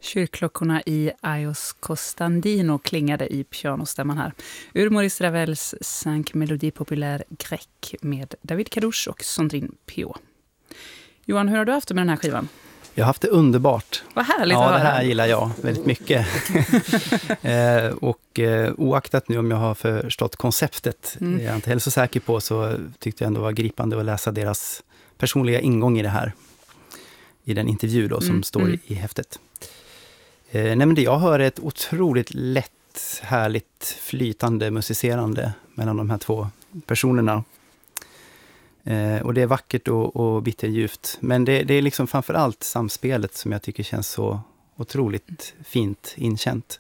Kyrkklockorna i Aios Costandino klingade i pianostämman här. Ur Maurice Ravels Cinq Mélodies Populaires Grecques med David Kadouche och Sandrine Piau. Johan, hur har du haft det med den här skivan? Jag har haft det underbart. Vad härligt att höra. Ja, det här gillar jag väldigt mycket. Oaktat nu om jag har förstått konceptet, jag är inte heller så säker på, så tyckte jag ändå var gripande att läsa deras personliga ingång i det här. I den intervju då som står i häftet. Nej, men det jag hör är ett otroligt lätt, härligt, flytande musicerande mellan de här två personerna. Och det är vackert och bitterljuvt. Men det är liksom framförallt samspelet som jag tycker känns så otroligt fint inkänt.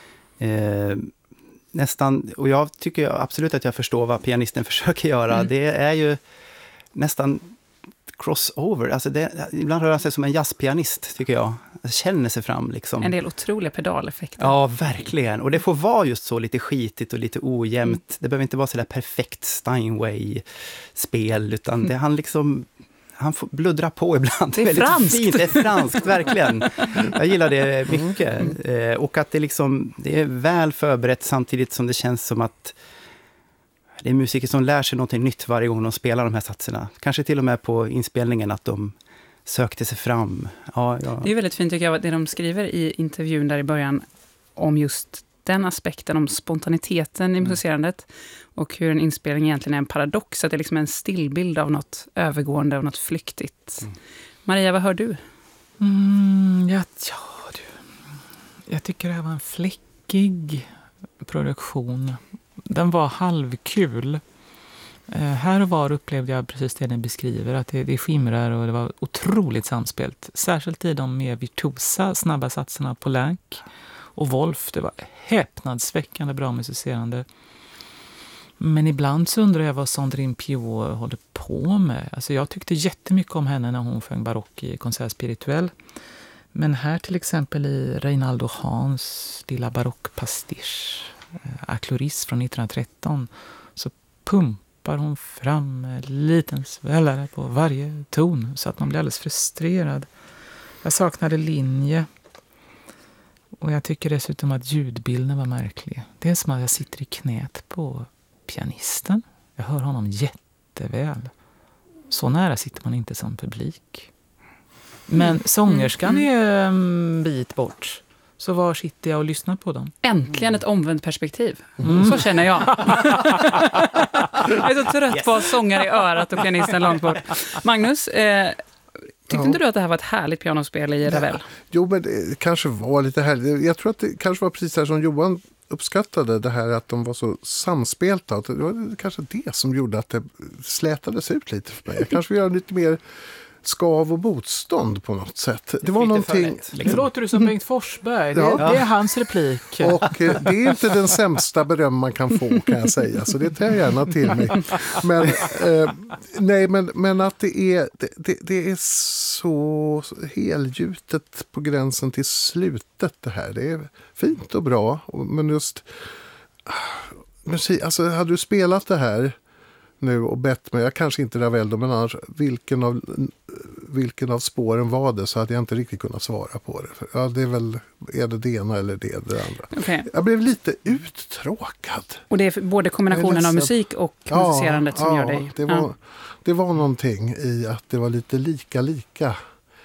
Nästan, och jag tycker absolut att jag förstår vad pianisten försöker göra. Det är ju nästan crossover. Alltså ibland rör han sig som en jazzpianist, tycker jag. Känner sig fram liksom. En del otroliga pedaleffekter. Ja, verkligen. Och det får vara just så lite skitigt och lite ojämnt. Det behöver inte vara så där perfekt Steinway-spel, utan det han får bluddra på ibland. Det är franskt. Fint. Det är franskt, verkligen. Jag gillar det mycket. Och att det är väl förberett samtidigt som det känns som att det är musiker som lär sig något nytt varje gång de spelar de här satserna. Kanske till och med på inspelningen att de sökte sig fram. Ja. Det är väldigt fint, tycker jag, det de skriver i intervjun där i början om just den aspekten, om spontaniteten i musicerandet och hur en inspelning egentligen är en paradox, att det är liksom en stillbild av något övergående, av något flyktigt. Maria, vad hör du? Jag tycker det här var en fläckig produktion. Den var halvkul. Här och var upplevde jag precis det den beskriver, att det skimrar och det var otroligt samspelt. Särskilt i de mer virtuosa, snabba satserna på Poulenc och Wolf. Det var häpnadsväckande bra musicerande. Men ibland så undrar jag vad Sandrine Piau håller på med. Alltså jag tyckte jättemycket om henne när hon sjöng barock i Concert Spirituel. Men här till exempel i Reinaldo Hahns lilla barockpastisch, Acloris från 1913, så pumpar hon fram en liten svällare på varje ton så att man blir alldeles frustrerad. Jag saknade linje. Och jag tycker dessutom att ljudbilden var märklig. Det är som att jag sitter i knät på pianisten. Jag hör honom jätteväl. Så nära sitter man inte som publik. Men sångerskan är en bit bort. Så var sitter jag och lyssnar på dem? Äntligen ett omvänt perspektiv. Så känner jag. Jag är så trött på sångare i örat och pianisten långt bort. Magnus, tyckte inte du att det här var ett härligt pianospel i Ravel? Jo, men det kanske var lite härligt. Jag tror att det kanske var precis här som Johan uppskattade, det här att de var så samspelta. Det var kanske det som gjorde att det slätades ut lite för mig. Jag kanske vill göra lite mer skav och motstånd på något sätt. Det var någonting... Nu låter du som Bengt Forsberg. Det är hans replik. Och det är inte den sämsta beröm man kan få, kan jag säga. Så det tar jag gärna till mig. Men att det är så helgjutet på gränsen till slutet det här. Det är fint och bra. Men just musik, alltså hade du spelat det här nu och bett mig, jag kanske inte Ravel då, men annars, vilken av spåren var det, så hade jag inte riktigt kunnat svara på det. För, det är väl, är det det ena eller det andra. Okay. Jag blev lite uttråkad. Och det är både kombinationen av musik och musicerandet som gör dig... Det var någonting i att det var lite lika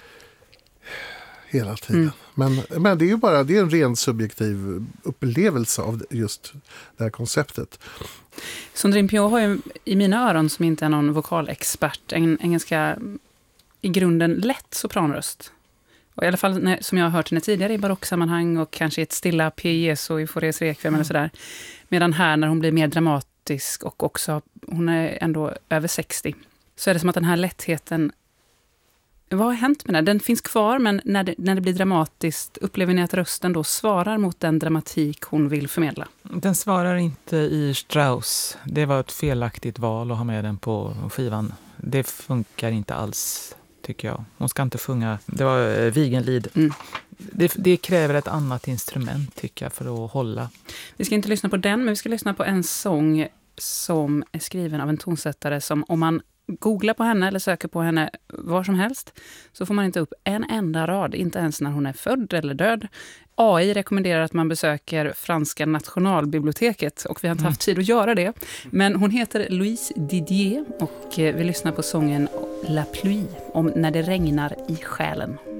hela tiden. Men det är ju bara, det är en ren subjektiv upplevelse av just det här konceptet. Sandrine Piau har ju i mina öron, som inte är någon vokalexpert, en ganska i grunden lätt sopranröst. Och i alla fall som jag har hört henne tidigare i barocksammanhang och kanske i ett stilla P.J.S. i Faurés Requiem eller sådär. Medan här när hon blir mer dramatisk och också, hon är ändå över 60, så är det som att den här lättheten, vad har hänt med den? Den finns kvar, men när det blir dramatiskt, upplever ni att rösten då svarar mot den dramatik hon vill förmedla? Den svarar inte i Strauss. Det var ett felaktigt val att ha med den på skivan. Det funkar inte alls, tycker jag. Hon ska inte sjunga. Det var Wiegenlied. Det kräver ett annat instrument, tycker jag, för att hålla. Vi ska inte lyssna på den, men vi ska lyssna på en sång som är skriven av en tonsättare som, om man googlar på henne eller söker på henne var som helst så får man inte upp en enda rad, inte ens när hon är född eller död. AI rekommenderar att man besöker franska nationalbiblioteket och vi har inte haft tid att göra det. Men hon heter Louise Didier och vi lyssnar på sången La Pluie om när det regnar i själen.